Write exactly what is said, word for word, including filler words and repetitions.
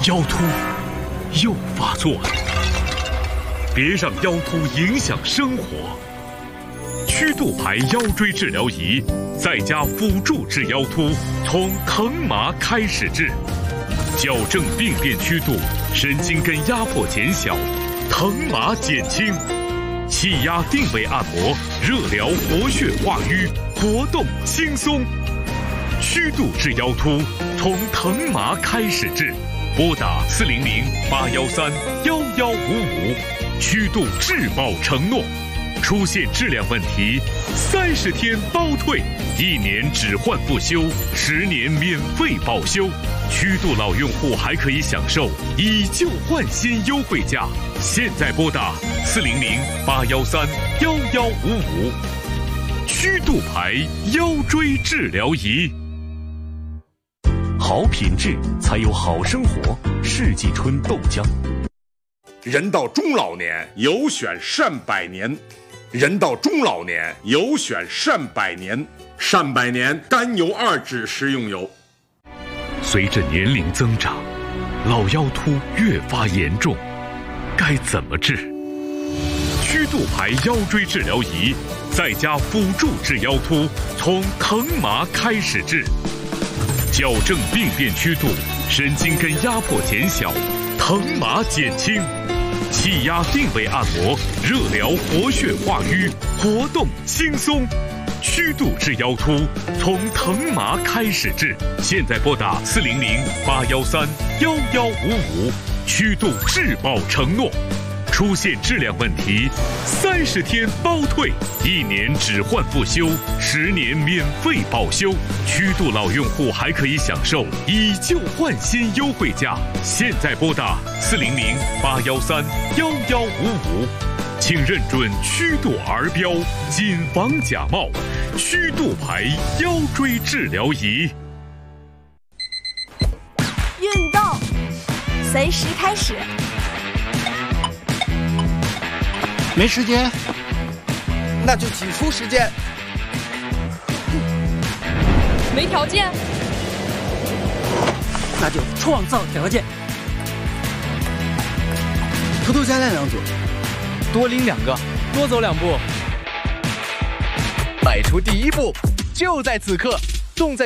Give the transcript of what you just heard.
腰突又发作了，别让腰突影响生活。曲度牌腰椎治疗仪在家辅助治腰突，从疼麻开始治，矫正病变曲度，神经根压迫减小，疼麻减轻，气压定位按摩，热疗活血化瘀，活动轻松。曲度治腰突，从疼麻开始治。拨打四零零八幺三幺幺五五，曲度质保承诺。出现质量问题，三十天包退，一年只换不修，十年免费保修。曲度老用户还可以享受以旧换新优惠价。现在拨打四零零八幺三幺幺五五，曲度牌腰椎治疗仪。好品质才有好生活。世纪春豆浆。 人到中老年，有选善百年。人到中老年，有选善百年。善百年甘油二酯食用油。 随着年龄增长，老腰突越发严重，该怎么治？曲度牌腰椎治疗仪在家辅助治腰突，从疼麻开始治。矫正病变曲度，神经根压迫减小，疼麻减轻，气压定位按摩，热疗活血化瘀，活动轻松。曲度治腰突，从疼麻开始治。现在拨打四零零八幺三幺幺五五，曲度质保承诺。出现质量问题，三十天包退，一年只换不修，十年免费保修。曲度老用户还可以享受以旧换新优惠价。现在拨打四零零八幺三幺幺五五，请认准曲度儿标，谨防假冒。曲度牌腰椎治疗仪。 运动，随时开始。 没时间， 那就挤出时间。 没条件， 那就创造条件。 偷偷加练两组， 多拎两个，多走两步。迈出第一步，就在此刻，动在